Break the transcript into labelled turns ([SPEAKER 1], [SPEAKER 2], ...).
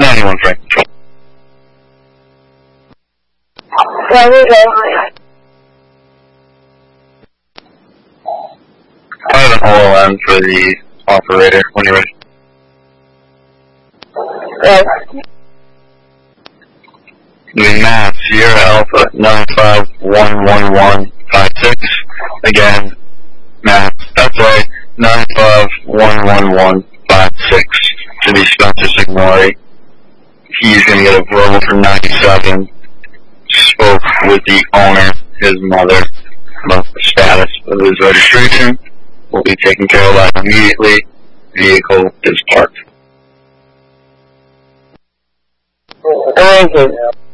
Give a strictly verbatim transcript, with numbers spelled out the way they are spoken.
[SPEAKER 1] ninety-one Frank.
[SPEAKER 2] Roger, Roger.
[SPEAKER 1] I have an O L M for the operator when you're ready.
[SPEAKER 2] Right.
[SPEAKER 1] The Mass Sierra Alpha nine five one one one five six. Again, Mass F A nine five one one one five six to the Spencer Signori. He's going to get a verbal for ninety-seven. Spoke with the owner, his mother, about the status of his registration. We'll be taking care of that immediately. Vehicle is parked.
[SPEAKER 2] Thank you.